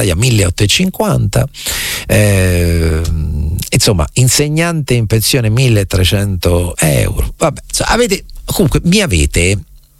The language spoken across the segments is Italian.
guadagna 1.850, insomma, insegnante in pensione 1.300 euro. Vabbè, comunque mi avete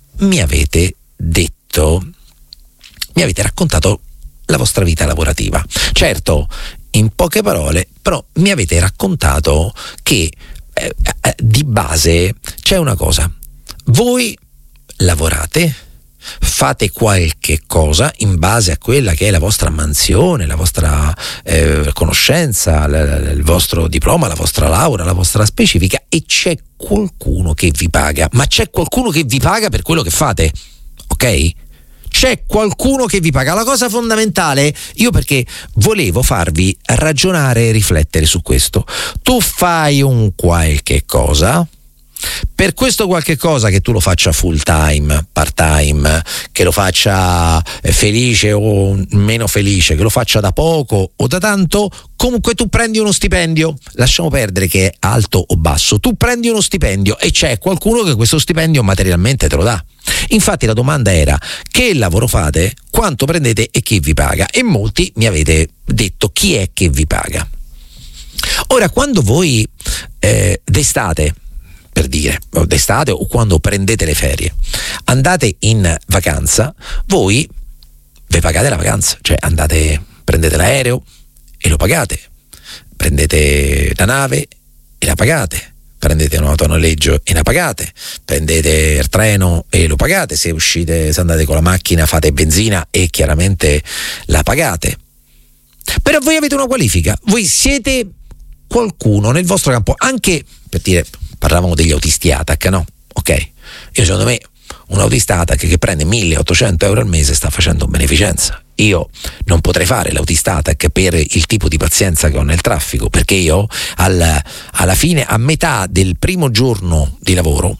raccontato la vostra vita lavorativa. Certo, in poche parole, però mi avete raccontato che di base c'è una cosa: voi lavorate, fate qualche cosa in base a quella che è la vostra mansione, la vostra conoscenza, il vostro diploma, la vostra laurea, la vostra specifica, e c'è qualcuno che vi paga. Ma c'è qualcuno che vi paga per quello che fate, ok? C'è qualcuno che vi paga. La cosa fondamentale, io perché volevo farvi ragionare e riflettere su questo. Tu fai un qualche cosa, per questo qualche cosa, che tu lo faccia full time, part time, che lo faccia felice o meno felice, che lo faccia da poco o da tanto, comunque tu prendi uno stipendio. Lasciamo perdere che è alto o basso, tu prendi uno stipendio e c'è qualcuno che questo stipendio materialmente te lo dà. Infatti la domanda era: che lavoro fate, quanto prendete e chi vi paga? E molti mi avete detto chi è che vi paga. Ora, quando voi d'estate, per dire, d'estate o quando prendete le ferie, andate in vacanza, voi vi pagate la vacanza, cioè prendete l'aereo e lo pagate, prendete la nave e la pagate, prendete un autonoleggio e la pagate, prendete il treno e lo pagate, se andate con la macchina fate benzina e chiaramente la pagate. Però voi avete una qualifica, voi siete qualcuno nel vostro campo, anche per dire, parlavamo degli autisti ATAC, no? Ok, io secondo me un autista ATAC che prende 1.800 euro al mese sta facendo beneficenza. Io non potrei fare l'autista ATAC per il tipo di pazienza che ho nel traffico, perché io alla fine, a metà del primo giorno di lavoro,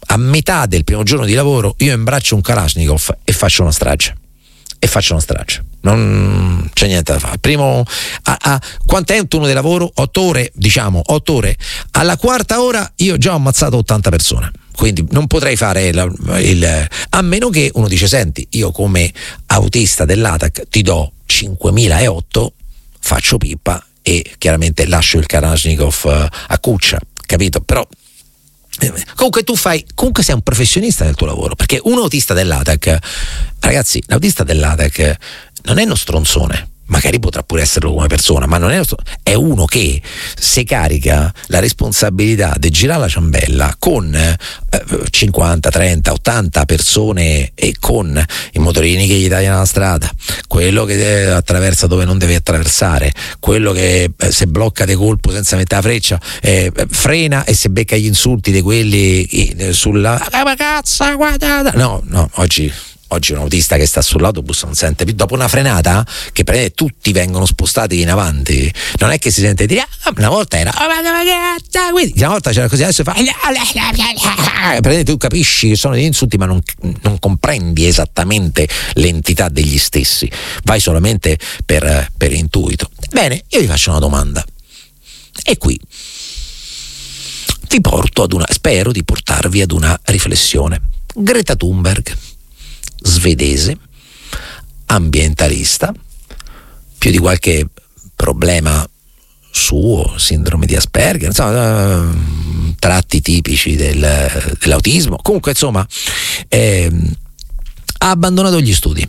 io imbraccio un Kalashnikov e faccio una strage. Non c'è niente da fare. Quant'è un turno di lavoro? 8 ore, diciamo, 8 ore. Alla quarta ora io già ho ammazzato 80 persone. Quindi non potrei fare a meno che uno dice: senti, io come autista dell'ATAC ti do 5.008, faccio pippa e chiaramente lascio il Kalashnikov a cuccia, capito? Però comunque comunque sei un professionista del tuo lavoro, perché un autista dell'ATAC, ragazzi, l'autista dell'ATAC non è uno stronzone, magari potrà pure esserlo come persona, ma non è uno che si carica la responsabilità di girare la ciambella con 50, 30, 80 persone e con i motorini che gli tagliano la strada, quello che attraversa dove non deve attraversare, quello che se blocca di colpo senza mettere la freccia, frena e se becca gli insulti di quelli sulla cazzo, guardate. No, oggi un autista che sta sull'autobus non sente più, dopo una frenata che tutti vengono spostati in avanti, non è che si sente dire una volta era una volta c'era così, adesso fa tu capisci che sono degli insulti ma non comprendi esattamente l'entità degli stessi, vai solamente per intuito. Bene, io vi faccio una domanda e qui vi porto spero di portarvi ad una riflessione. Greta Thunberg, svedese, ambientalista, più di qualche problema suo, sindrome di Asperger, insomma, tratti tipici dell'autismo. Comunque, insomma, ha abbandonato gli studi.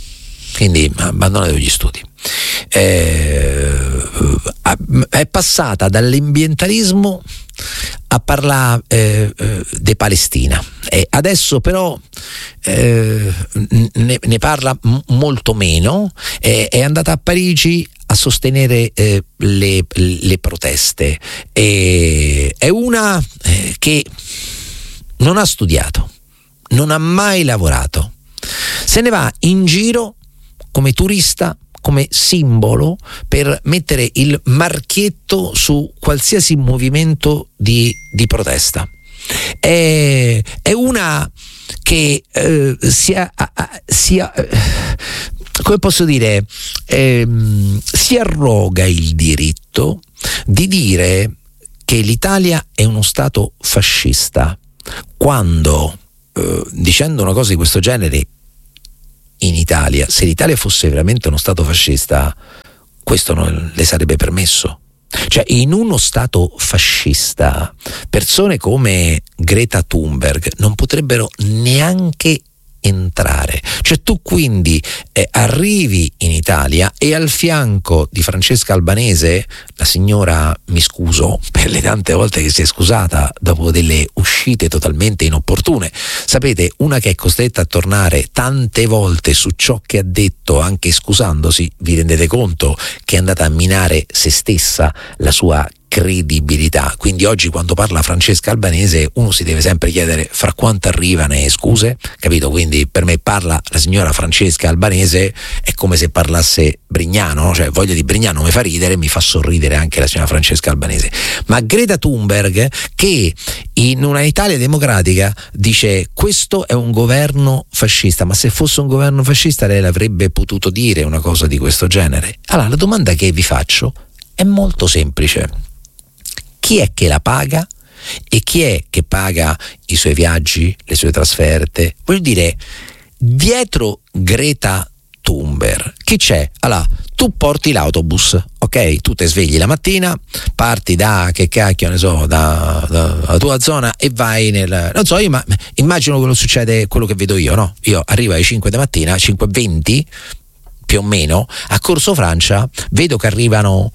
È passata dall'ambientalismo a parlare di Palestina, e adesso però ne parla molto meno. È andata a Parigi a sostenere le proteste. È una che non ha studiato, non ha mai lavorato, se ne va in giro come turista, come simbolo, per mettere il marchietto su qualsiasi movimento di protesta. È una che come posso dire, si arroga il diritto di dire che l'Italia è uno stato fascista, quando dicendo una cosa di questo genere in Italia, se l'Italia fosse veramente uno stato fascista, questo non le sarebbe permesso. Cioè, in uno stato fascista, persone come Greta Thunberg non potrebbero neanche entrare. Cioè, tu quindi arrivi in Italia e al fianco di Francesca Albanese, la signora, mi scuso per le tante volte che si è scusata dopo delle uscite totalmente inopportune, sapete, una che è costretta a tornare tante volte su ciò che ha detto anche scusandosi, vi rendete conto che è andata a minare se stessa, la sua credibilità. Quindi oggi quando parla Francesca Albanese uno si deve sempre chiedere fra quanto arrivano scuse, capito? Quindi per me parla la signora Francesca Albanese è come se parlasse Brignano, no? Cioè voglia di Brignano mi fa ridere, mi fa sorridere anche la signora Francesca Albanese. Ma Greta Thunberg, che in una Italia democratica dice questo è un governo fascista, ma se fosse un governo fascista lei l'avrebbe potuto dire una cosa di questo genere? Allora la domanda che vi faccio è molto semplice: chi è che la paga e chi è che paga i suoi viaggi, le sue trasferte? Voglio dire, dietro Greta Thunberg chi c'è? Allora, tu porti l'autobus, ok? Tu ti svegli la mattina, parti da, che cacchio ne so, dalla tua zona e vai nel, non so, io immagino quello succede, quello che vedo io, no? Io arrivo alle 5 di mattina, 5:20 più o meno, a Corso Francia, vedo che arrivano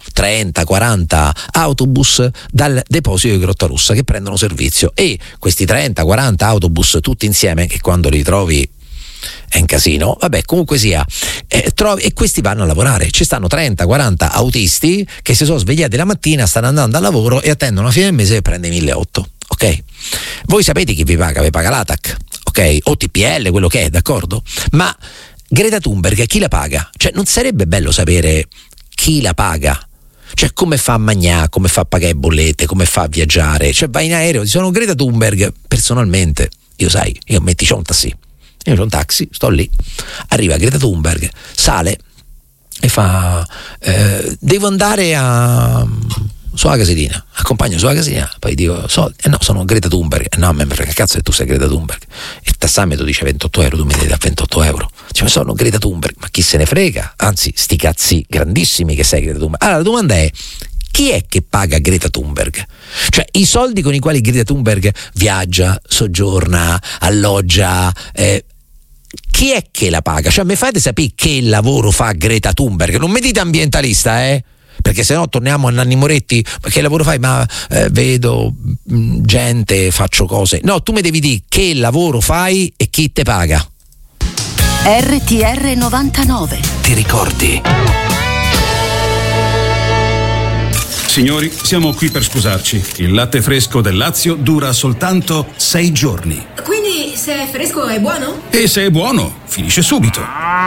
30-40 autobus dal deposito di Grottarossa che prendono servizio, e questi 30-40 autobus tutti insieme, che quando li trovi è un casino, vabbè, comunque sia, trovi, e questi vanno a lavorare. Ci stanno 30-40 autisti che si sono svegliati la mattina, stanno andando al lavoro e attendono a fine del mese e prende 1.800, ok? Voi sapete chi vi paga? Vi paga l'ATAC, ok? O TPL, quello che è, d'accordo? Ma Greta Thunberg chi la paga? Cioè, non sarebbe bello sapere chi la paga? Cioè, come fa a mangiare, come fa a pagare bollette, come fa a viaggiare? Cioè, vai in aereo, sono Greta Thunberg, personalmente, io c'ho un taxi, io c'ho un taxi, sto lì, arriva Greta Thunberg, sale e fa devo andare sulla casetina, accompagno sulla casetina, poi dico no, sono Greta Thunberg, no, ma che cazzo che tu sei Greta Thunberg? Il tassametro dice 28 euro, tu mi devi dare 28 euro, cioè sono Greta Thunberg, ma chi se ne frega, anzi sti cazzi grandissimi che sei Greta Thunberg. Allora la domanda è: chi è che paga Greta Thunberg? Cioè, i soldi con i quali Greta Thunberg viaggia, soggiorna, alloggia, chi è che la paga? Cioè, mi fate sapere che lavoro fa Greta Thunberg? Non mi dite ambientalista, perché se no torniamo a Nanni Moretti. Ma che lavoro fai? Ma vedo gente, faccio cose. No, tu mi devi dire che lavoro fai e chi te paga. RTR 99. Ti ricordi? Signori, siamo qui per scusarci. Il latte fresco del Lazio dura soltanto 6 giorni. Quindi se è fresco è buono? E se è buono, finisce subito.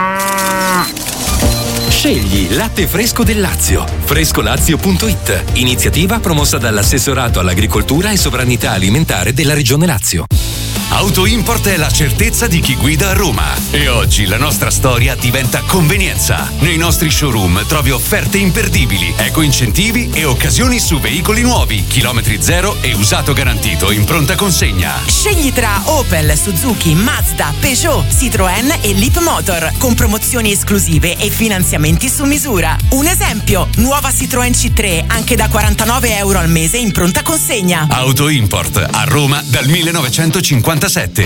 Scegli latte fresco del Lazio. Frescolazio.it. Iniziativa promossa dall'Assessorato all'Agricoltura e Sovranità Alimentare della Regione Lazio. Auto Import è la certezza di chi guida a Roma. E oggi la nostra storia diventa convenienza. Nei nostri showroom trovi offerte imperdibili, eco-incentivi e occasioni su veicoli nuovi, chilometri zero e usato garantito in pronta consegna. Scegli tra Opel, Suzuki, Mazda, Peugeot, Citroën e Leapmotor, con promozioni esclusive e finanziamenti su misura. Un esempio: nuova Citroën C3 anche da 49 euro al mese in pronta consegna. Auto Import a Roma dal 1957.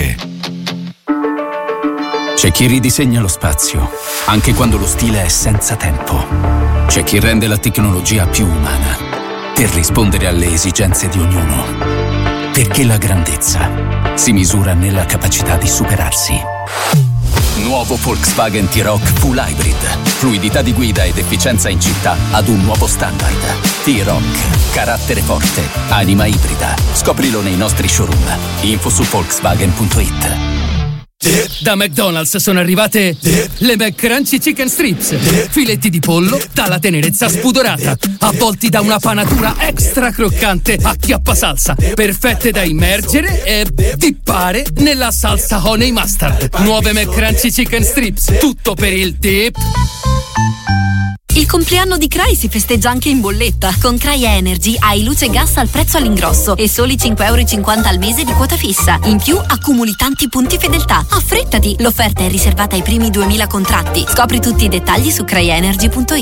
C'è chi ridisegna lo spazio, anche quando lo stile è senza tempo. C'è chi rende la tecnologia più umana, per rispondere alle esigenze di ognuno. Perché la grandezza si misura nella capacità di superarsi. Nuovo Volkswagen T-Roc Full Hybrid. Fluidità di guida ed efficienza in città ad un nuovo standard. T-Roc. Carattere forte. Anima ibrida. Scoprilo nei nostri showroom. Info su Volkswagen.it. Da McDonald's sono arrivate le McCrunchy Chicken Strips. Filetti di pollo dalla tenerezza spudorata, avvolti da una panatura extra croccante a chiappa salsa, perfette da immergere e dippare nella salsa honey mustard. Nuove McCrunchy Chicken Strips, tutto per il dip. Il compleanno di Cray si festeggia anche in bolletta. Con Cray Energy hai luce e gas al prezzo all'ingrosso e soli 5,50 euro al mese di quota fissa. In più accumuli tanti punti fedeltà. Affrettati, l'offerta è riservata ai primi 2000 contratti. Scopri tutti i dettagli su crayenergy.it.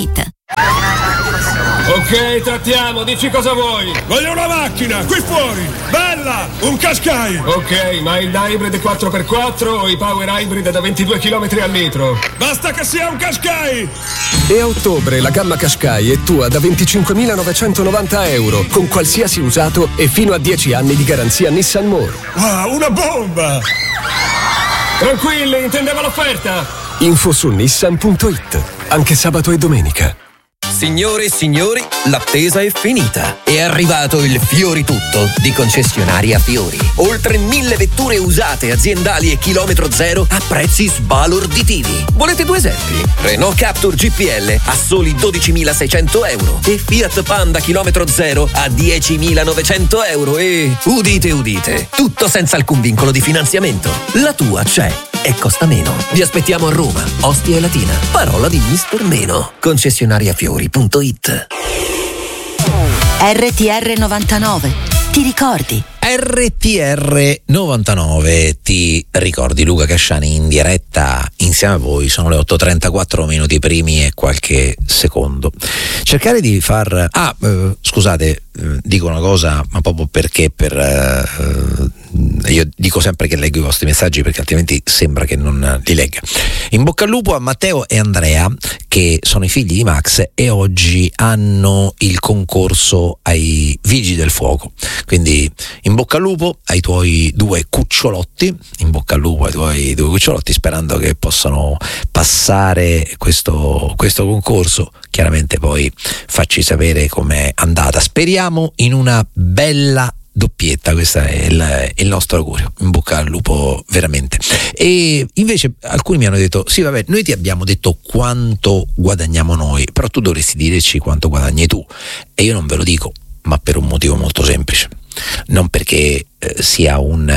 Ok, trattiamo, dici cosa vuoi. Voglio una macchina, qui fuori, bella, un Qashqai. Ok, ma il hybrid 4x4 o i power hybrid da 22 km al litro? Basta che sia un Qashqai. E a ottobre la gamma Qashqai è tua da 25.990 euro, con qualsiasi usato e fino a 10 anni di garanzia Nissan More. Wow, una bomba. Tranquilli, intendeva l'offerta. Info su nissan.it, anche sabato e domenica. Signore e signori, l'attesa è finita. È arrivato il Fiori Tutto di concessionaria Fiori. Oltre 1000 vetture usate, aziendali e chilometro zero a prezzi sbalorditivi. Volete due esempi? Renault Captur GPL a soli 12.600 euro e Fiat Panda chilometro zero a 10.900 euro e, udite udite, tutto senza alcun vincolo di finanziamento. La tua c'è e costa meno. Vi aspettiamo a Roma, Ostia e Latina. Parola di Mister Meno. Concessionariafiori.it. RTR 99. Ti ricordi? RTR 99, ti ricordi? Luca Casciani in diretta insieme a voi. Sono le 8:34 minuti primi e qualche secondo. Cercare di far scusate, dico una cosa, ma proprio perché io dico sempre che leggo i vostri messaggi, perché altrimenti sembra che non li legga. In bocca al lupo a Matteo e Andrea, che sono i figli di Max e oggi hanno il concorso ai Vigili del Fuoco. Quindi in bocca al lupo ai tuoi due cucciolotti, in bocca al lupo ai tuoi due cucciolotti, sperando che possano passare questo concorso. Chiaramente poi facci sapere com'è andata. Speriamo in una bella doppietta, questo è il nostro augurio. In bocca al lupo veramente. E invece alcuni mi hanno detto: sì, vabbè, noi ti abbiamo detto quanto guadagniamo noi, però tu dovresti dirci quanto guadagni tu. E io non ve lo dico, ma per un motivo molto semplice. Non perché sia un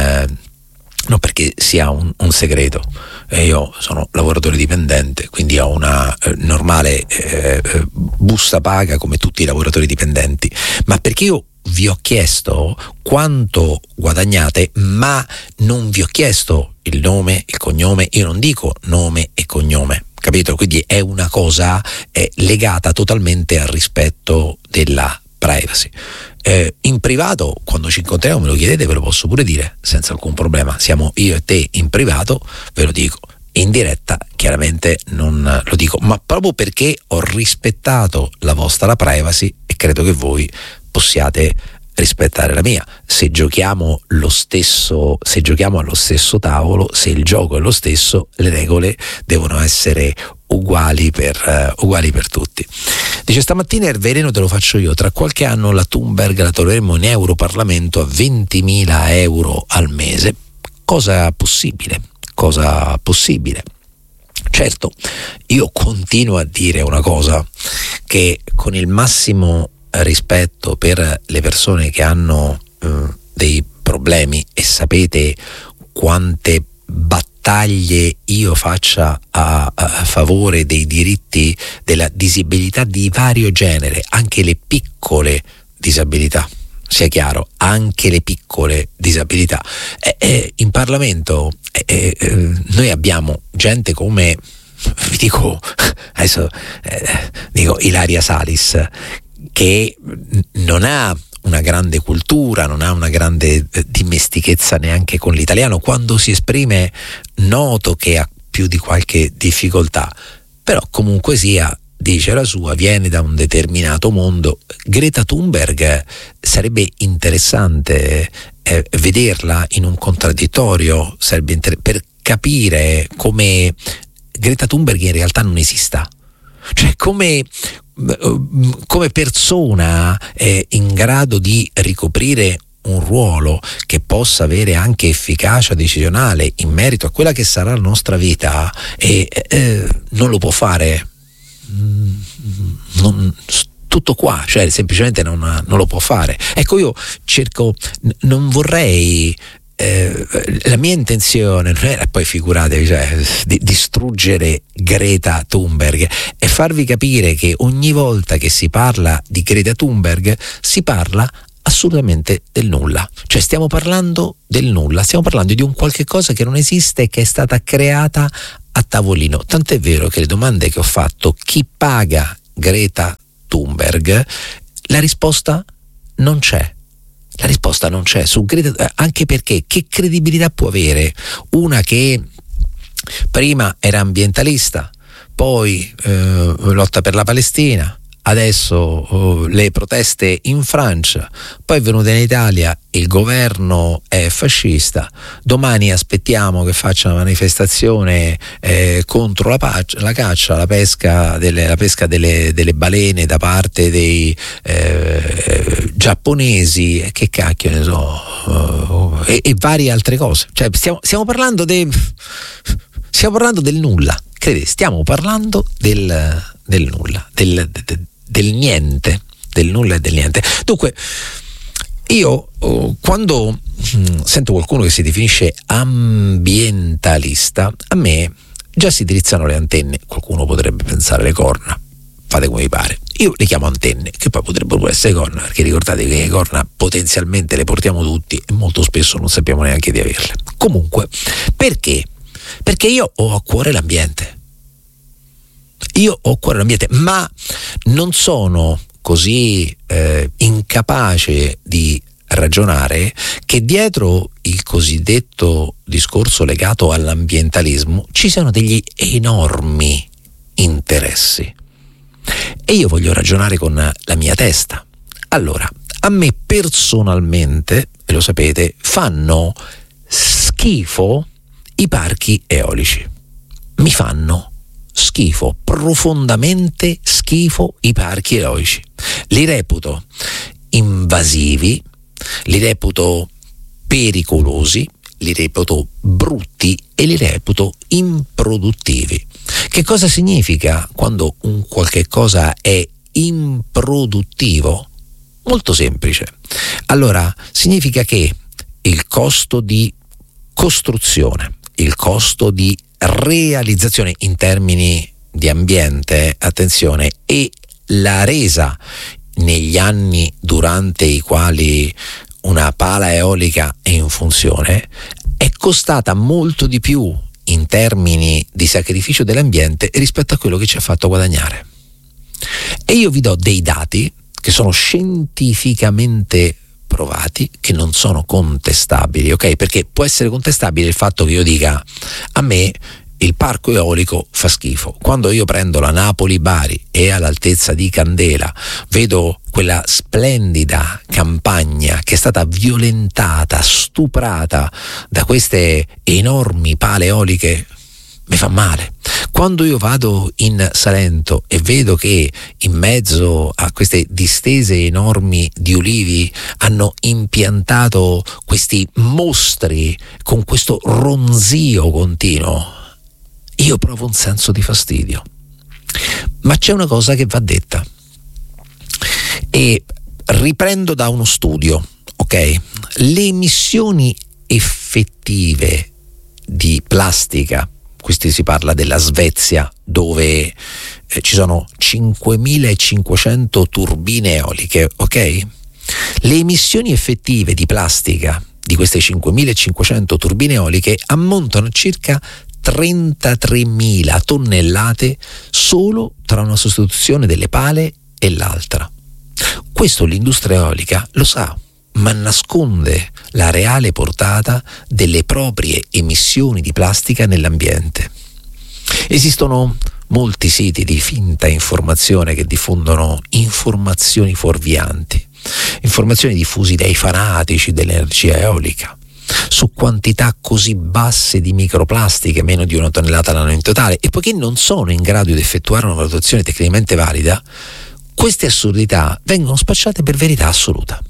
segreto. Io sono lavoratore dipendente, quindi ho una normale busta paga come tutti i lavoratori dipendenti, ma perché io vi ho chiesto quanto guadagnate, ma non vi ho chiesto il nome, il cognome. Io non dico nome e cognome, capito? Quindi è una cosa legata totalmente al rispetto della privacy. In privato, quando ci incontriamo, me lo chiedete, ve lo posso pure dire senza alcun problema. Siamo io e te in privato, ve lo dico. In diretta chiaramente non lo dico, ma proprio perché ho rispettato la vostra privacy e credo che voi possiate rispettare la mia. Se giochiamo allo stesso tavolo, se il gioco è lo stesso, le regole devono essere uguali per tutti. Dice: stamattina il veleno te lo faccio io, tra qualche anno la Thunberg la troveremo in Europarlamento a 20.000 euro al mese. Cosa possibile. Certo, io continuo a dire una cosa, che con il massimo rispetto per le persone che hanno dei problemi, e sapete quante battaglie io faccia a favore dei diritti della disabilità di vario genere, anche le piccole disabilità, sia chiaro, anche le piccole disabilità. In Parlamento noi abbiamo gente come, vi dico adesso, dico Ilaria Salis, che non ha una grande cultura, non ha una grande dimestichezza neanche con l'italiano. Quando si esprime noto che ha più di qualche difficoltà, però comunque sia dice la sua, viene da un determinato mondo. Greta Thunberg sarebbe interessante vederla in un contraddittorio, per capire come Greta Thunberg in realtà non esista, cioè come persona in grado di ricoprire un ruolo che possa avere anche efficacia decisionale in merito a quella che sarà la nostra vita, non lo può fare. Tutto qua, cioè semplicemente non lo può fare. Ecco, io cerco, non vorrei, la mia intenzione non era, poi figuratevi, cioè, di distruggere Greta Thunberg, e farvi capire che ogni volta che si parla di Greta Thunberg si parla assolutamente del nulla. Cioè stiamo parlando del nulla, stiamo parlando di un qualche cosa che non esiste e che è stata creata a tavolino. Tant'è vero che le domande che ho fatto: chi paga Greta Thunberg, la risposta non c'è. La risposta non c'è su Greta, anche perché che credibilità può avere una che prima era ambientalista, poi lotta per la Palestina, adesso le proteste in Francia, poi è venuta in Italia, il governo è fascista, domani aspettiamo che faccia una manifestazione contro la caccia, la pesca delle balene da parte dei giapponesi, che cacchio ne so, e varie altre cose. Cioè stiamo parlando del nulla, credi? Stiamo parlando del nulla, del niente, del nulla e del niente. Dunque, io quando sento qualcuno che si definisce ambientalista, a me già si drizzano le antenne. Qualcuno potrebbe pensare le corna, fate come vi pare. Io le chiamo antenne, che poi potrebbero essere corna, perché ricordate che le corna potenzialmente le portiamo tutti e molto spesso non sappiamo neanche di averle. Comunque, perché? Perché io ho a cuore l'ambiente. Ma non sono così incapace di ragionare che dietro il cosiddetto discorso legato all'ambientalismo ci siano degli enormi interessi. E io voglio ragionare con la mia testa. Allora, a me personalmente, e lo sapete, fanno schifo i parchi eolici. Mi fanno schifo, profondamente schifo i parchi eolici. Li reputo invasivi, li reputo pericolosi, li reputo brutti e li reputo improduttivi. Che cosa significa quando un qualche cosa è improduttivo? Molto semplice. Allora, significa che il costo di costruzione, il costo di realizzazione in termini di ambiente, attenzione, e la resa negli anni durante i quali una pala eolica è in funzione è costata molto di più in termini di sacrificio dell'ambiente rispetto a quello che ci ha fatto guadagnare. E io vi do dei dati che sono scientificamente provati, che non sono contestabili, ok? Perché può essere contestabile il fatto che io dica: a me il parco eolico fa schifo. Quando io prendo la Napoli-Bari e all'altezza di Candela vedo quella splendida campagna che è stata violentata, stuprata da queste enormi pale eoliche, mi fa male. Quando io vado in Salento e vedo che in mezzo a queste distese enormi di ulivi hanno impiantato questi mostri con questo ronzio continuo, io provo un senso di fastidio. Ma c'è una cosa che va detta, e riprendo da uno studio, ok? Le emissioni effettive di plastica, questo si parla della Svezia, dove ci sono 5.500 turbine eoliche, ok? Le emissioni effettive di plastica di queste 5.500 turbine eoliche ammontano a circa 33.000 tonnellate solo tra una sostituzione delle pale e l'altra. Questo l'industria eolica lo sa, ma nasconde la reale portata delle proprie emissioni di plastica nell'ambiente. Esistono molti siti di finta informazione che diffondono informazioni fuorvianti, informazioni diffuse dai fanatici dell'energia eolica, su quantità così basse di microplastiche, meno di 1 tonnellata all'anno in totale, e poiché non sono in grado di effettuare una valutazione tecnicamente valida, queste assurdità vengono spacciate per verità assoluta.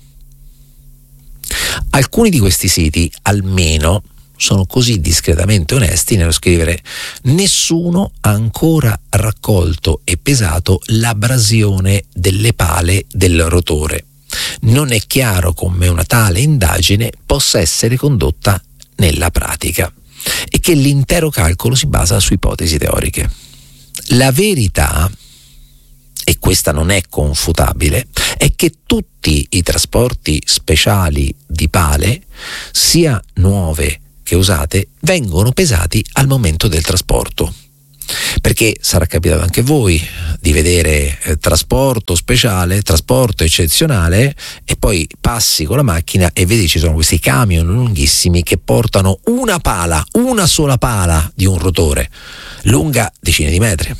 Alcuni di questi siti, almeno, sono così discretamente onesti nello scrivere: nessuno ha ancora raccolto e pesato l'abrasione delle pale del rotore. Non è chiaro come una tale indagine possa essere condotta nella pratica e che l'intero calcolo si basa su ipotesi teoriche. La verità, e questa non è confutabile, è che tutti i trasporti speciali di pale, sia nuove che usate, vengono pesati al momento del trasporto. perché sarà capitato anche a voi di vedere trasporto speciale, trasporto eccezionale, e poi passi con la macchina e vedi ci sono questi camion lunghissimi che portano una sola pala di un rotore, lunga decine di metri.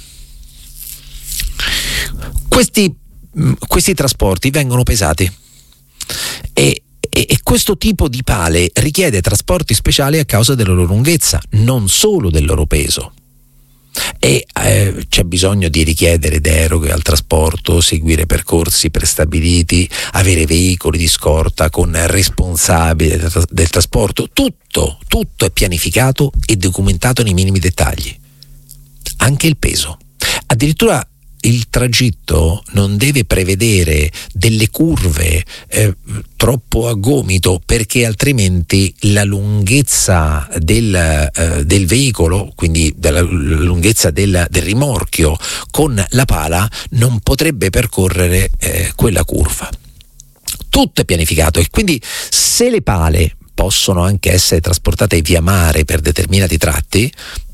Questi trasporti vengono pesati e questo tipo di pale richiede trasporti speciali a causa della loro lunghezza, non solo del loro peso. E c'è bisogno di richiedere deroghe al trasporto, seguire percorsi prestabiliti, avere veicoli di scorta con responsabili del trasporto. Tutto è pianificato e documentato nei minimi dettagli, anche il peso. Addirittura il tragitto non deve prevedere delle curve troppo a gomito, perché altrimenti la lunghezza del veicolo, quindi la lunghezza del rimorchio con la pala, non potrebbe percorrere quella curva. Tutto è pianificato, e quindi se le pale possono anche essere trasportate via mare per determinati tratti,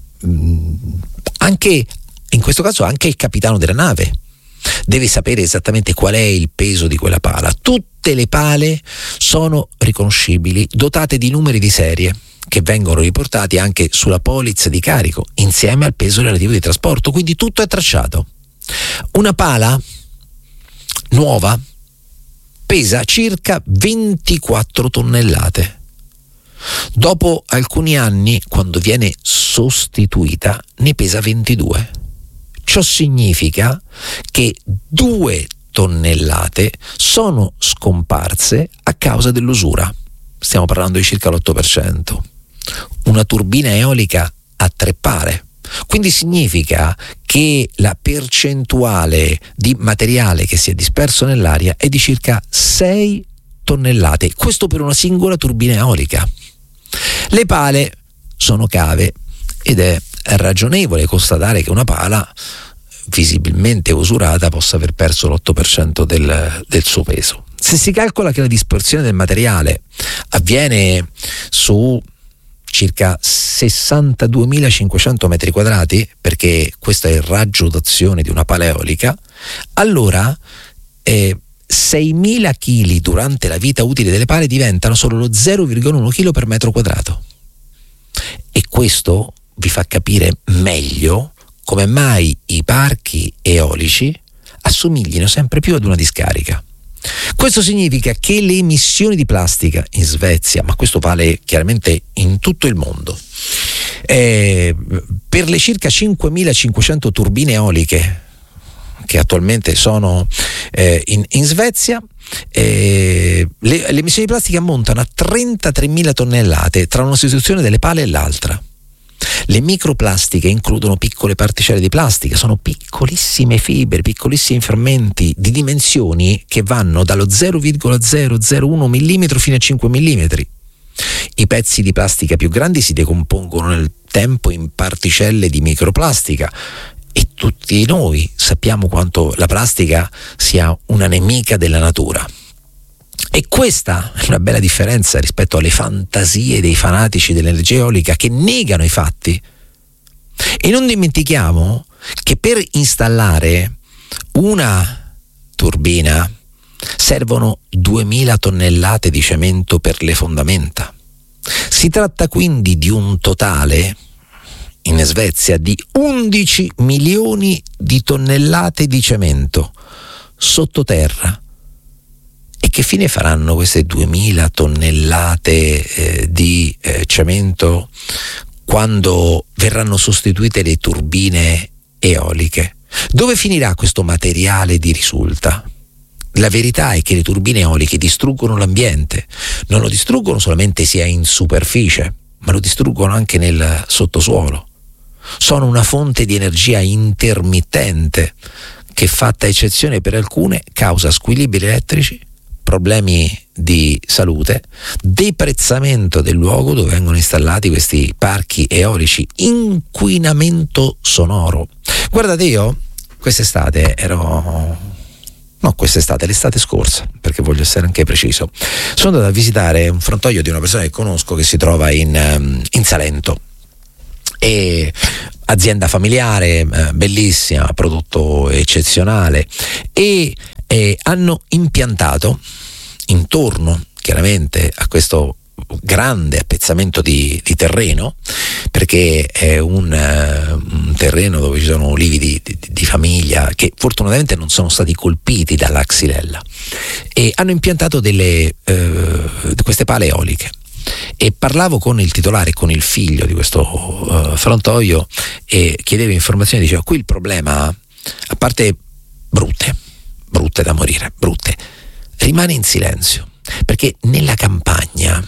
anche in questo caso anche il capitano della nave deve sapere esattamente qual è il peso di quella pala. Tutte le pale sono riconoscibili, dotate di numeri di serie che vengono riportati anche sulla polizza di carico insieme al peso relativo di trasporto, quindi tutto è tracciato. Una pala nuova pesa circa 24 tonnellate. Dopo alcuni anni, quando viene sostituita, ne pesa 22. Ciò significa che 2 tonnellate sono scomparse a causa dell'usura. Stiamo parlando di circa l'8%. Una turbina eolica a 3 pale. Quindi significa che la percentuale di materiale che si è disperso nell'aria è di circa 6 tonnellate. Questo per una singola turbina eolica. Le pale sono cave ed è ragionevole constatare che una pala visibilmente usurata possa aver perso l'8% del suo peso. Se si calcola che la dispersione del materiale avviene su circa 62.500 metri quadrati, perché questo è il raggio d'azione di una pala eolica, allora 6.000 kg durante la vita utile delle pale diventano solo lo 0,1 kg per metro quadrato. E questo vi fa capire meglio come mai i parchi eolici assomiglino sempre più ad una discarica. Questo significa che le emissioni di plastica in Svezia, ma questo vale chiaramente in tutto il mondo, per le circa 5.500 turbine eoliche che attualmente sono in Svezia, le emissioni di plastica ammontano a 33.000 tonnellate tra una sostituzione delle pale e l'altra. Le microplastiche includono piccole particelle di plastica, sono piccolissime fibre, piccolissimi frammenti di dimensioni che vanno dallo 0,001 mm fino a 5 mm. I pezzi di plastica più grandi si decompongono nel tempo in particelle di microplastica, e tutti noi sappiamo quanto la plastica sia una nemica della natura. E questa è una bella differenza rispetto alle fantasie dei fanatici dell'energia eolica che negano i fatti. E non dimentichiamo che per installare una turbina servono 2.000 tonnellate di cemento per le fondamenta. Si tratta quindi di un totale in Svezia di 11 milioni di tonnellate di cemento sottoterra. E che fine faranno queste 2.000 tonnellate di cemento quando verranno sostituite le turbine eoliche? Dove finirà questo materiale di risulta? La verità è che le turbine eoliche distruggono l'ambiente, non lo distruggono solamente sia in superficie, ma lo distruggono anche nel sottosuolo. Sono una fonte di energia intermittente che, fatta eccezione per alcune, causa squilibri elettrici, problemi di salute, deprezzamento del luogo dove vengono installati questi parchi eolici, inquinamento sonoro. Guardate, io l'estate scorsa, perché voglio essere anche preciso, sono andato a visitare un frantoio di una persona che conosco che si trova in Salento, e azienda familiare, bellissima, prodotto eccezionale, e hanno impiantato intorno chiaramente a questo grande appezzamento di terreno, perché è un terreno dove ci sono ulivi di famiglia che fortunatamente non sono stati colpiti dalla xylella, e hanno impiantato queste pale eoliche. E parlavo con il titolare, con il figlio di questo frantoio, e chiedevo informazioni. Diceva: qui il problema, a parte brutte da morire, brutte, rimane in silenzio, perché nella campagna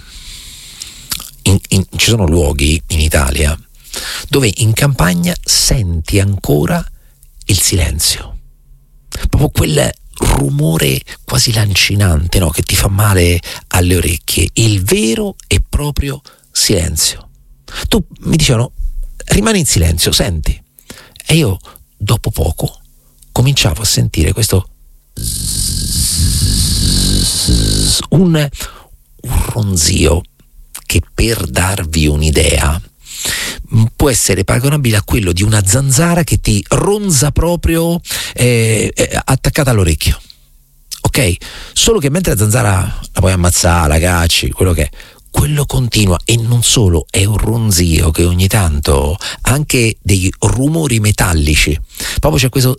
ci sono luoghi in Italia dove in campagna senti ancora il silenzio, proprio quel rumore quasi lancinante, no? Che ti fa male alle orecchie, il vero e proprio silenzio. Mi dicevano: rimani in silenzio, senti. E io dopo poco cominciavo a sentire questo un ronzio che, per darvi un'idea, può essere paragonabile a quello di una zanzara che ti ronza proprio attaccata all'orecchio, ok? Solo che mentre la zanzara la puoi ammazzare, la cacci, quello continua, e non solo, è un ronzio che ogni tanto ha anche dei rumori metallici, proprio c'è questo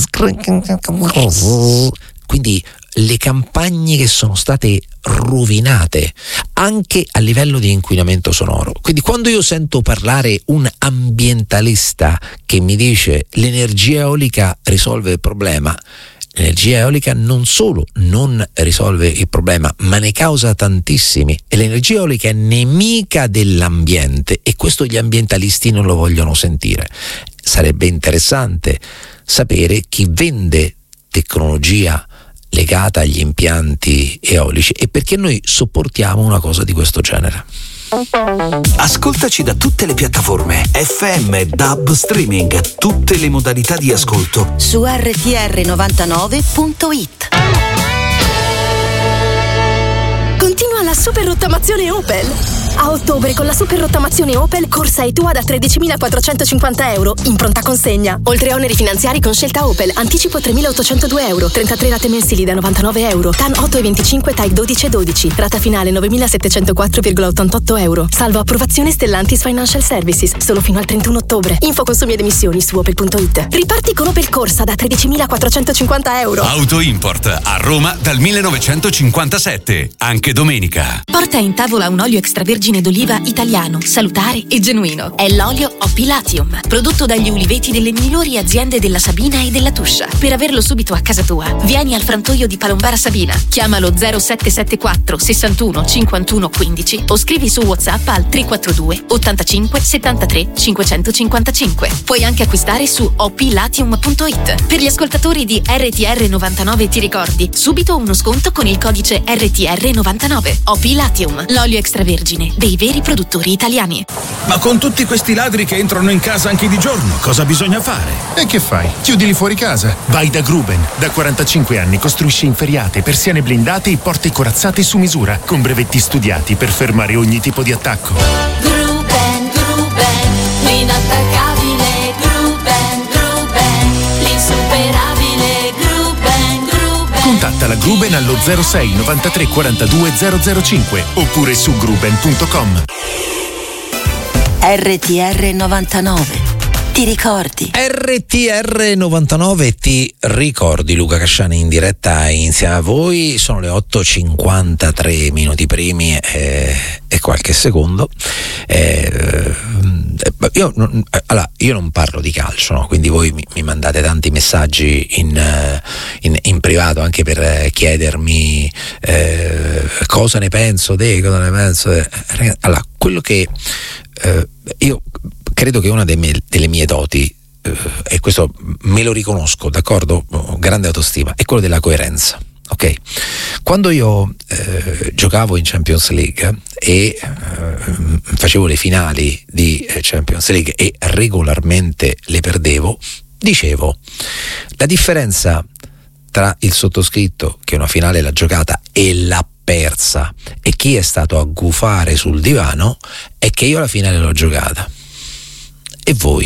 quindi le campagne che sono state rovinate anche a livello di inquinamento sonoro. Quindi quando io sento parlare un ambientalista che mi dice l'energia eolica risolve il problema, l'energia eolica non solo non risolve il problema, ma ne causa tantissimi, e l'energia eolica è nemica dell'ambiente, e questo gli ambientalisti non lo vogliono sentire. Sarebbe interessante sapere chi vende tecnologia legata agli impianti eolici e perché noi sopportiamo una cosa di questo genere. Ascoltaci da tutte le piattaforme FM, DAB, streaming, tutte le modalità di ascolto su rtr99.it. Continua la super rottamazione Opel. A ottobre, con la super rottamazione Opel, corsa e tua da 13.450 euro in pronta consegna. Oltre a oneri finanziari con scelta Opel, anticipo 3.802 euro, 33 rate mensili da 99 euro, TAN 8,25, TAI 12,12, rata finale 9.704,88 euro, salvo approvazione Stellantis Financial Services, solo fino al 31 ottobre. Info consumi ed emissioni su opel.it. Riparti con Opel Corsa da 13.450 euro. Auto Import a Roma dal 1957, anche domenica. Porta in tavola un olio extravergine d'oliva italiano, salutare e genuino. È l'olio Oppi Latium, prodotto dagli uliveti delle migliori aziende della Sabina e della Tuscia. Per averlo subito a casa tua, vieni al frantoio di Palombara Sabina. Chiamalo 0774 61 51 15 o scrivi su WhatsApp al 342 85 73 555. Puoi anche acquistare su oplatium.it. Per gli ascoltatori di RTR 99 ti ricordi, subito uno sconto con il codice RTR 99. Oppi Latium, l'olio extravergine dei veri produttori italiani. Ma con tutti questi ladri che entrano in casa anche di giorno, cosa bisogna fare? E che fai? Chiudili fuori casa. Vai da Gruben. Da 45 anni costruisce inferriate, persiane blindate e porte corazzate su misura, con brevetti studiati per fermare ogni tipo di attacco. Gruben, l'inattaccabile Gruben, l'insuperabile Gruben. Contatta la Gruben allo 06 93 42 005 oppure su gruben.com. RTR 99. Ti ricordi? RTR 99 ti ricordi. Luca Casciani in diretta insieme a voi. Sono le 8:53 minuti primi e qualche secondo. Io non parlo di calcio, no? Quindi voi mi mandate tanti messaggi in privato anche per chiedermi cosa ne penso Ragazzi, allora, quello che io credo che una delle mie doti, e questo me lo riconosco, d'accordo? Grande autostima, è quello della coerenza. Ok, quando io giocavo in Champions League e facevo le finali di Champions League e regolarmente le perdevo, dicevo: la differenza tra il sottoscritto, che una finale l'ha giocata e l'ha persa, e chi è stato a gufare sul divano, è che io la finale l'ho giocata e voi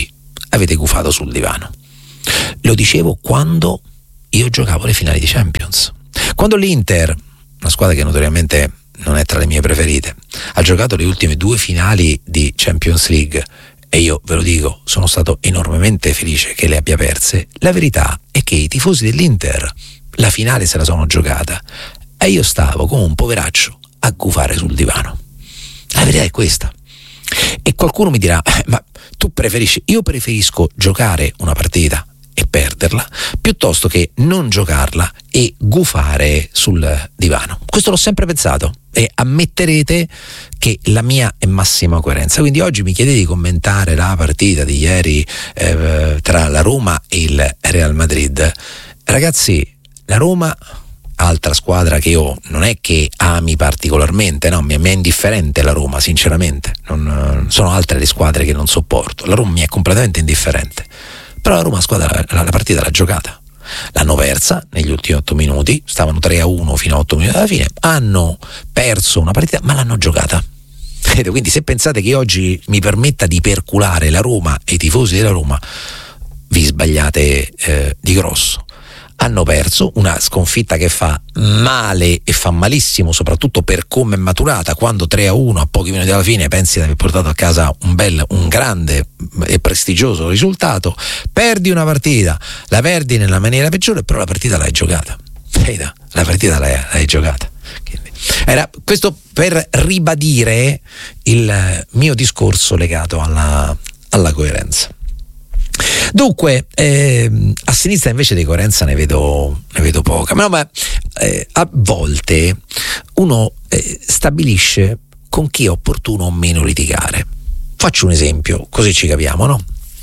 avete gufato sul divano. Lo dicevo quando io giocavo le finali di Champions, quando l'Inter, una squadra che notoriamente non è tra le mie preferite, ha giocato le ultime 2 finali di Champions League, e io ve lo dico, sono stato enormemente felice che le abbia perse. La verità è che i tifosi dell'Inter la finale se la sono giocata e io stavo come un poveraccio a gufare sul divano. La verità è questa. E qualcuno mi dirà, ma tu preferisci? Io preferisco giocare una partita e perderla piuttosto che non giocarla e gufare sul divano. Questo l'ho sempre pensato e ammetterete che la mia è massima coerenza. Quindi oggi mi chiedete di commentare la partita di ieri tra la Roma e il Real Madrid. Ragazzi, la Roma, altra squadra che io non è che ami particolarmente, no, mi è indifferente la Roma, sinceramente. Non sono altre le squadre che non sopporto. La Roma mi è completamente indifferente. Però la Roma squadra la partita l'ha giocata. L'hanno persa negli ultimi 8 minuti, stavano 3-1 fino a 8 minuti alla fine, hanno perso una partita ma l'hanno giocata. Quindi se pensate che oggi mi permetta di perculare la Roma e i tifosi della Roma, vi sbagliate di grosso. Hanno perso, una sconfitta che fa male e fa malissimo, soprattutto per come è maturata. Quando 3-1 a pochi minuti dalla fine pensi di aver portato a casa un grande e prestigioso risultato, perdi una partita, la perdi nella maniera peggiore, però la partita l'hai giocata. La partita l'hai giocata. Quindi, era questo per ribadire il mio discorso legato alla coerenza. Dunque, a sinistra invece di coerenza ne vedo poca, ma a volte uno stabilisce con chi è opportuno o meno litigare. Faccio un esempio, così ci capiamo, no?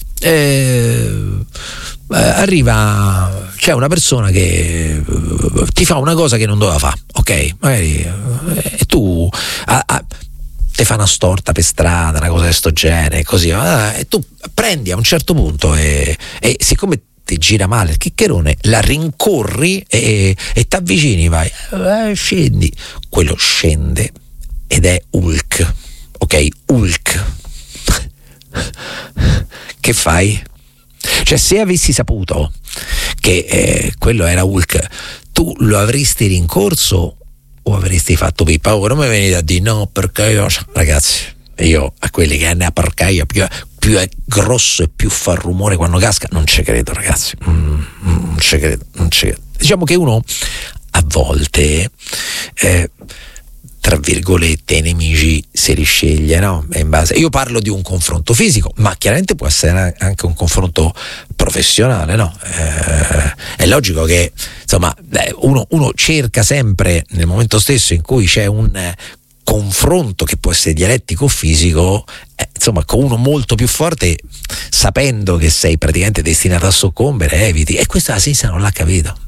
Arriva, c'è una persona che ti fa una cosa che non doveva fare, ok? Magari, e tu te fa una storta per strada, una cosa di sto genere, così, e tu prendi a un certo punto e siccome ti gira male il chiccherone, la rincorri e t'avvicini, vai, scendi. Quello scende ed è Hulk, ok? Hulk. Che fai? Cioè, se avessi saputo che quello era Hulk, tu lo avresti rincorso o avresti fatto pippa? Ora mi venite a dire no, perché io, ragazzi, io a quelli che hanno a porcaia più è grosso e più fa rumore quando casca, non ci credo, ragazzi, non ci credo. Diciamo che uno a volte tra virgolette i nemici se li sceglie, no? In base, io parlo di un confronto fisico, ma chiaramente può essere anche un confronto professionale, no? È logico che insomma uno cerca sempre nel momento stesso in cui c'è un confronto che può essere dialettico o fisico, insomma, con uno molto più forte, sapendo che sei praticamente destinato a soccombere, eviti. E questa la sinistra non l'ha capito.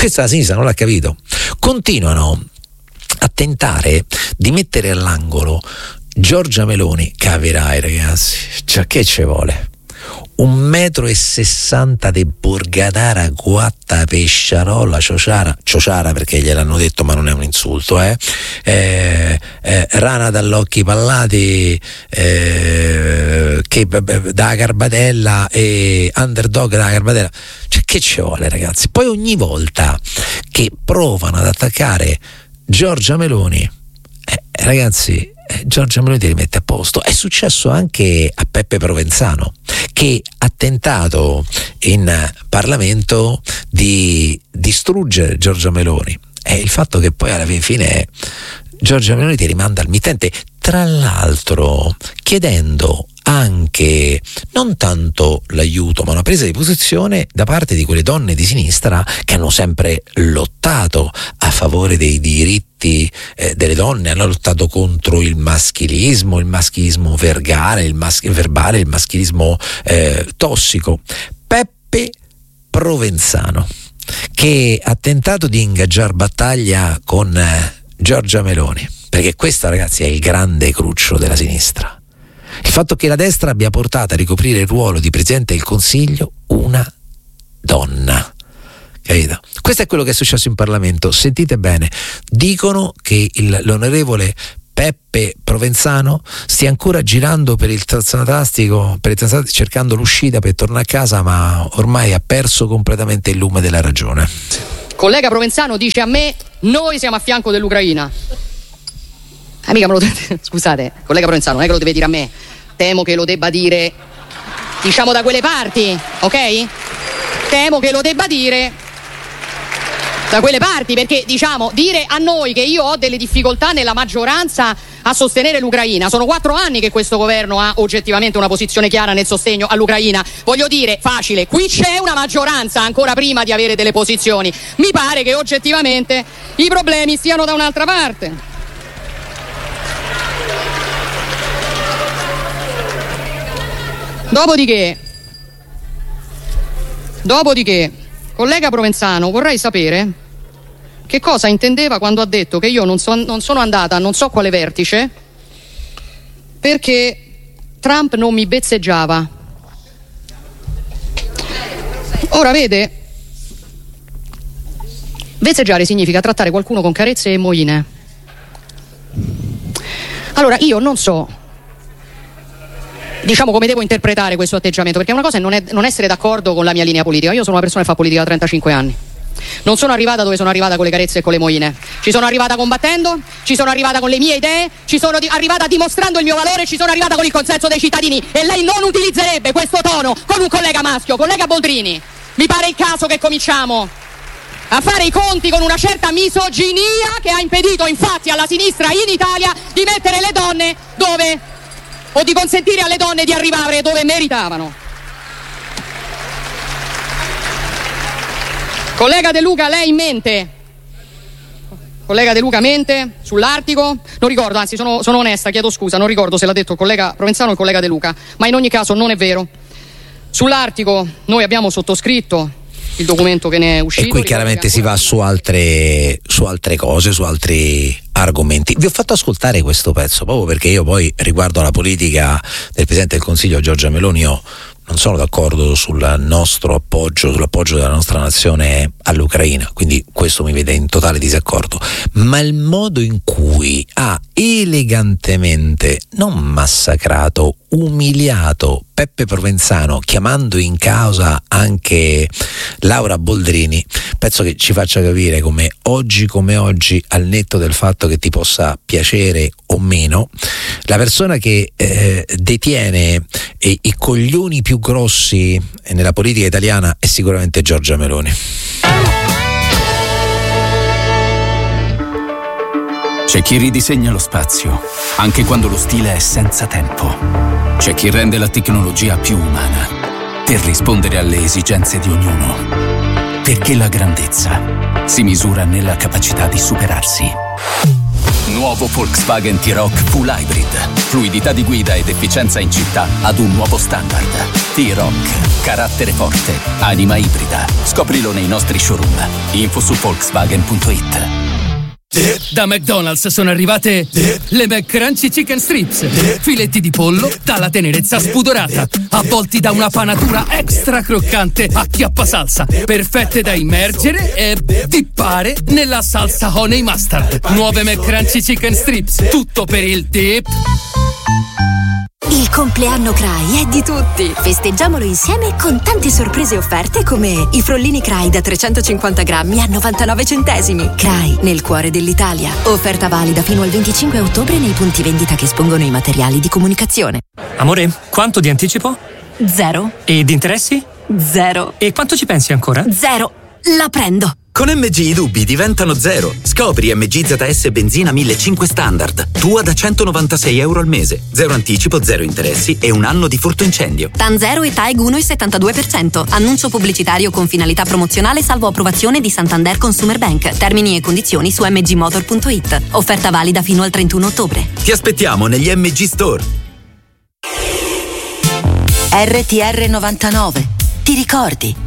Continuano a tentare di mettere all'angolo Giorgia Meloni. Capirai, ragazzi, cioè, che ci vuole? 1,60 m di borgatara guatta pesciarola ciociara perché gliel'hanno detto, ma non è un insulto, rana dall'occhi pallati, che da Garbatella e underdog da Garbatella. Cioè, che ci vuole, ragazzi? Poi ogni volta che provano ad attaccare Giorgia Meloni, ragazzi, Giorgia Meloni ti rimette a posto. È successo anche a Peppe Provenzano, che ha tentato in Parlamento di distruggere Giorgia Meloni. Il fatto che poi alla fine Giorgia Meloni ti rimanda al mittente, tra l'altro chiedendo anche non tanto l'aiuto ma una presa di posizione da parte di quelle donne di sinistra che hanno sempre lottato a favore dei diritti delle donne, hanno lottato contro il maschilismo verbale, il maschilismo tossico. Peppe Provenzano, che ha tentato di ingaggiare battaglia con Giorgia Meloni, perché questo, ragazzi, è il grande cruccio della sinistra. Il fatto che la destra abbia portato a ricoprire il ruolo di Presidente del Consiglio una donna, capito? Questo è quello che è successo in Parlamento. Sentite bene, dicono che l'onorevole Peppe Provenzano stia ancora girando per il transatlantico, cercando l'uscita per tornare a casa, ma ormai ha perso completamente il lume della ragione. Collega Provenzano dice a me: noi siamo a fianco dell'Ucraina. Mica me lo scusate, collega Provenzano, non è che lo deve dire a me. Temo che lo debba dire, diciamo, da quelle parti, ok? Temo che lo debba dire da quelle parti, perché, diciamo, dire a noi che io ho delle difficoltà nella maggioranza a sostenere l'Ucraina. Sono 4 anni che questo governo ha oggettivamente una posizione chiara nel sostegno all'Ucraina. Voglio dire, facile, qui c'è una maggioranza ancora prima di avere delle posizioni. Mi pare che oggettivamente i problemi stiano da un'altra parte. Dopodiché, collega Provenzano, vorrei sapere che cosa intendeva quando ha detto che io non sono andata a non so quale vertice perché Trump non mi bezzeggiava. Ora, vede, bezzeggiare significa trattare qualcuno con carezze e moine. Allora, io non so, diciamo, come devo interpretare questo atteggiamento, perché una cosa è non essere d'accordo con la mia linea politica. Io sono una persona che fa politica da 35 anni. Non sono arrivata dove sono arrivata con le carezze e con le moine. Ci sono arrivata combattendo, ci sono arrivata con le mie idee, ci sono arrivata dimostrando il mio valore, ci sono arrivata con il consenso dei cittadini, e lei non utilizzerebbe questo tono con un collega maschio. Collega Boldrini, mi pare il caso che cominciamo a fare i conti con una certa misoginia che ha impedito infatti alla sinistra in Italia di mettere le donne dove, o di consentire alle donne di arrivare dove meritavano. Collega De Luca, lei mente? Collega De Luca mente sull'Artico? Non ricordo, anzi sono onesta, chiedo scusa, non ricordo se l'ha detto il collega Provenzano o il collega De Luca, ma in ogni caso non è vero. Sull'Artico noi abbiamo sottoscritto il documento che ne è uscito. E qui chiaramente si va su altre cose, su altri argomenti. Vi ho fatto ascoltare questo pezzo proprio perché io poi, riguardo alla politica del Presidente del Consiglio Giorgia Meloni, io non sono d'accordo sul nostro appoggio, sull'appoggio della nostra nazione all'Ucraina, quindi questo mi vede in totale disaccordo, ma il modo in cui ha elegantemente non massacrato, umiliato Peppe Provenzano, chiamando in causa anche Laura Boldrini, penso che ci faccia capire come oggi, al netto del fatto che ti possa piacere o meno, la persona che detiene i coglioni più grossi nella politica italiana è sicuramente Giorgia Meloni. C'è chi ridisegna lo spazio, anche quando lo stile è senza tempo. C'è chi rende la tecnologia più umana, per rispondere alle esigenze di ognuno. Perché la grandezza si misura nella capacità di superarsi. Nuovo Volkswagen T-Roc Full Hybrid. Fluidità di guida ed efficienza in città ad un nuovo standard. T-Roc. Carattere forte. Anima ibrida. Scoprilo nei nostri showroom. Info su Volkswagen.it. Da McDonald's sono arrivate le McCrunchy Chicken Strips. Filetti di pollo dalla tenerezza spudorata, avvolti da una panatura extra croccante a chiappasalsa, perfette da immergere e dippare nella salsa honey mustard. Nuove McCrunchy Chicken Strips, tutto per il dip. Il compleanno CRAI è di tutti. Festeggiamolo insieme con tante sorprese offerte come i frollini CRAI da 350 grammi a 99 centesimi. CRAI, nel cuore dell'Italia. Offerta valida fino al 25 ottobre nei punti vendita che espongono i materiali di comunicazione. Amore, quanto di anticipo? 0. E di interessi? 0. E quanto ci pensi ancora? 0. La prendo. Con MG i dubbi diventano 0. Scopri MG ZS Benzina 1500 Standard. Tua da €196 al mese. 0 anticipo, 0 interessi e un anno di furto incendio. TAN 0 e TAEG 1,72%. Annuncio pubblicitario con finalità promozionale salvo approvazione di Santander Consumer Bank. Termini e condizioni su mgmotor.it. Offerta valida fino al 31 ottobre. Ti aspettiamo negli MG Store. RTR 99. Ti ricordi?